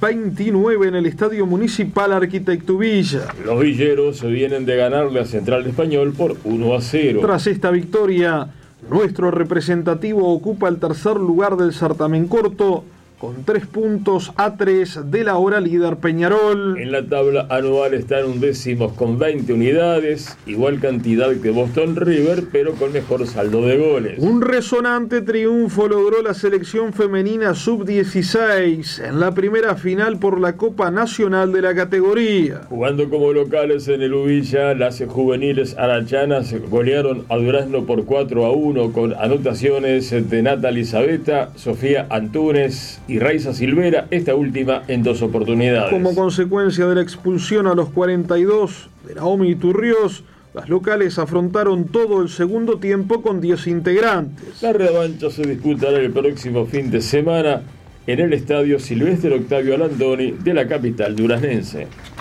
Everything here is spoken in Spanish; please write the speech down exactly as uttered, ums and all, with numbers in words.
veintinueve en el Estadio Municipal Arquitecto Villa. Los villeros vienen de ganarle a Central Español por uno a cero. Tras esta victoria, nuestro representativo ocupa el tercer lugar del certamen corto, con tres puntos a tres de la ahora líder Peñarol. En la tabla anual están undécimos con veinte unidades, igual cantidad que Boston River, pero con mejor saldo de goles. Un resonante triunfo logró la selección femenina sub dieciséis en la primera final por la Copa Nacional de la categoría. Jugando como locales en el Uvilla, las juveniles arachanas golearon a Durazno por cuatro a uno con anotaciones de Natalie Zabeta, Sofía Antunes y Raiza Silvera, esta última en dos oportunidades. Como consecuencia de la expulsión a los cuarenta y dos de Naomi Iturriós, las locales afrontaron todo el segundo tiempo con diez integrantes. La revancha se disputará el próximo fin de semana en el Estadio Silvestre Octavio Alandoni de la capital duraznense.